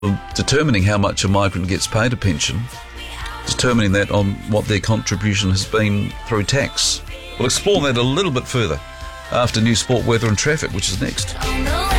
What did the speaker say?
determining how much a migrant gets paid a pension, determining that on what their contribution has been through tax. We'll explore that a little bit further after news, sport, weather and traffic, which is next.